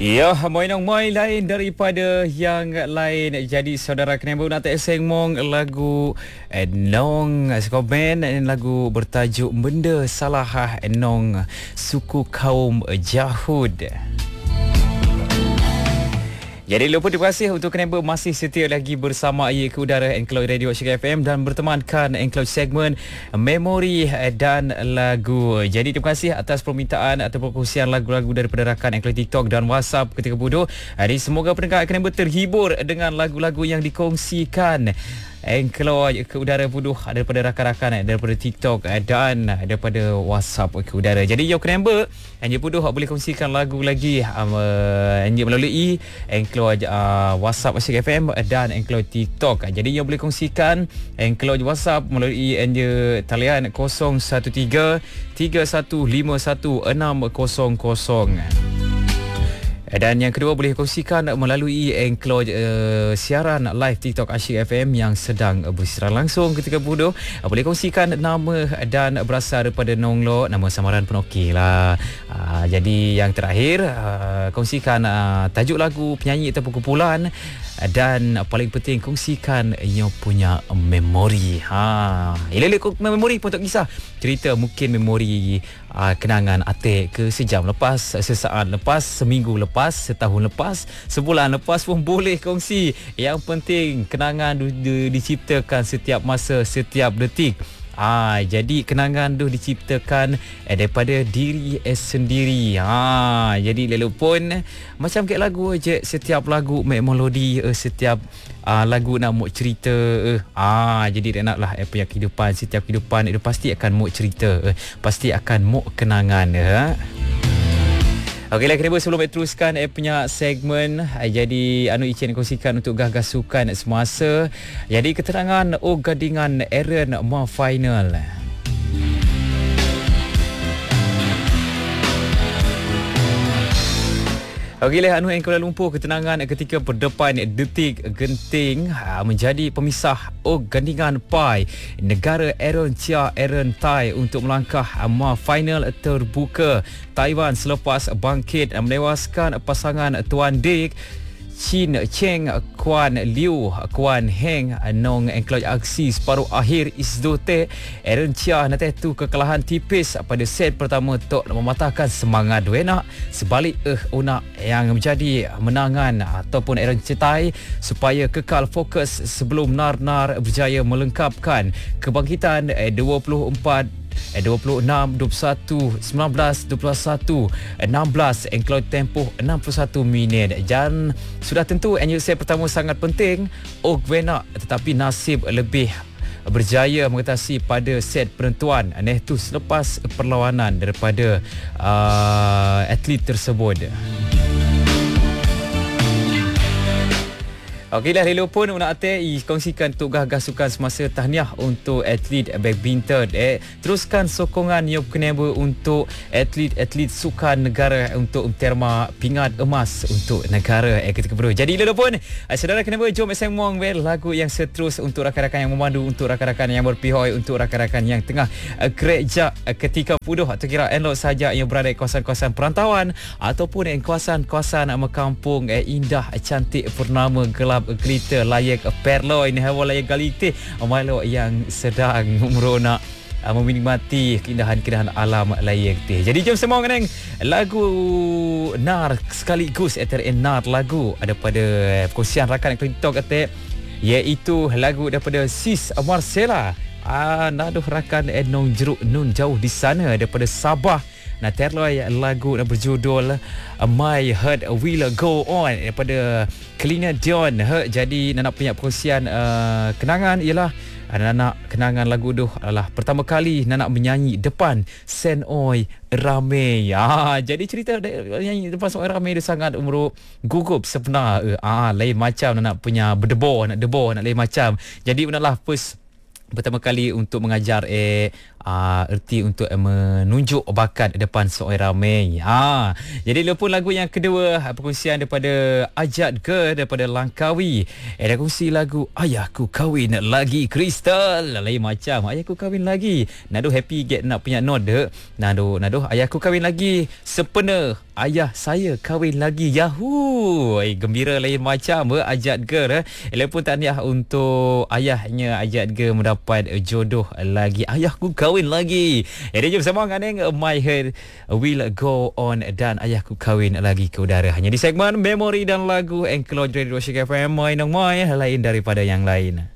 Ya, moi lain daripada yang lain. Jadi saudara kenapa nak seng mong lagu Nong Skomen, lagu bertajuk Benda Salah Nong Suku Kaum Jahud. Jadi lupa terima kasih untuk kenapa masih setia lagi bersama Ia ke Udara Enclave Radio Syirah FM dan bertemankan Enclave segmen Memori dan Lagu. Jadi terima kasih atas permintaan atau perkongsian lagu-lagu daripada rakan Enclave TikTok dan WhatsApp ketika bodoh. Jadi semoga pendengar kenapa terhibur dengan lagu-lagu yang dikongsikan Enclave ke Udara bodoh daripada rakan-rakan daripada TikTok dan daripada WhatsApp ke Udara. Jadi yo kenapa hanya bodoh boleh kongsikan lagu lagi hanya melalui Enclave WhatsApp Syirah FM dan Enclave TikTok. Jadi yo boleh kongsikan Enclave WhatsApp melalui talian 013 3151 600. Dan yang kedua boleh kongsikan melalui Enclave siaran live TikTok Asyik FM yang sedang bersiaran langsung ketika bodoh. Boleh kongsikan nama dan berasal daripada Nonglo, nama samaran pun okey lah. Jadi yang terakhir kongsikan tajuk lagu, penyanyi ataupun kumpulan, dan paling penting kongsikan yang punya memori. Elok-elok memori pun tak kisah. Cerita mungkin memori kenangan Atik ke sejam lepas, sesaat lepas, seminggu lepas, setahun lepas, sebulan lepas pun boleh kongsi. Yang penting kenangan diciptakan setiap masa, setiap detik. Jadi kenangan tu diciptakan daripada diri sendiri. Jadi lalu pun macam kayak lagu aja, setiap lagu melodi, setiap lagu nak mau cerita. Jadi dia naklah punya kehidupan, setiap kehidupan itu pasti akan mau cerita, pasti akan mau kenangan. Okeylah, kenapa sebelum teruskan punya segmen, jadi anu Icin kongsikan untuk gagas sukan semasa. Jadi keterangan gadingan Aaron Ma final. Okeylah, anu Kuala Lumpur ketenangan ketika berdepan detik genting menjadi pemisah gandingan PAI negara Aaron Chia Aaron Tai untuk melangkah final terbuka Taiwan selepas bangkit menewaskan pasangan Tuan Dick Chin Cheng Kuan Liu Kuan Heng nong Enclave aksi separuh akhir isdote. Aaron Chia tu kekalahan tipis pada set pertama tok mematahkan semangat Duena. Sebalik Una yang menjadi menangan ataupun Aaron Cetai supaya kekal fokus sebelum Nar berjaya melengkapkan kebangkitan 26, 21, 19, 21, 16 Enclave tempoh 61 minit. Dan sudah tentu set pertama sangat penting Ogwena, tetapi nasib lebih berjaya mengatasi pada set penentuan tu selepas perlawanan daripada atlet tersebut. Okeylah, Lelo pun nak kongsikan untuk gagas sukan semasa tahniah untuk atlet badminton. Teruskan sokongan Yop Keneba untuk atlet sukan negara untuk terma pingat emas untuk negara ketika berdua. Jadi Lelo pun saudara Keneba, jom sembang lagu yang seterus untuk rakan-rakan yang memandu, untuk rakan-rakan yang berpihoi, untuk rakan-rakan yang tengah kerja ketika puduh atau kira elok saja yang berada di kawasan-kawasan perantauan ataupun kawasan-kawasan kampung indah cantik purnama gelap gelita layak perlo ini hawa layak galite malu yang sedang meronak menikmati keindahan-keindahan alam layak teh. Jadi jom semua neng lagu Nar sekaligus Nar lagu daripada perkongsian rakan TikTok iaitu lagu daripada Sis Marcella. Naduh rakan Nong Jeruk Nun jauh di sana daripada Sabah. Terloi lagu berjudul My Heart Will Go On daripada Kelina Dion. Jadi nak punya perkongsian kenangan ialah nak kenangan lagu tu adalah pertama kali nak menyanyi depan Senoi ramai. Jadi cerita nyanyi depan Senoi ramai dia sangat gugup sebenar. Lain macam nak punya berdebor, nak lain macam. Jadi naklah first pertama kali untuk mengajar erti untuk menunjuk bakat depan seorang ramai. Jadi lepas lagu yang kedua, perkongsian daripada Ajat Girl daripada Langkawi. Dia kongsi lagu Ayahku Kahwin Lagi Kristal. Lain macam Ayahku Kahwin Lagi. Nado happy get nak punya note. Nado Ayahku Kahwin Lagi sempena ayah saya kahwin lagi. Yahoo. Gembira lain macam Ajat Girl. Lepas tahniah untuk ayahnya Ajat Girl mendapat jodoh lagi. Ayahku kahwin lagi. Dia jom sama dengan My Heart Will Go On dan Ayahku Kahwin Lagi ke udara. Hanya di segmen Memori dan Lagu Enclosed Radio Shik FM. Main lain daripada yang lain.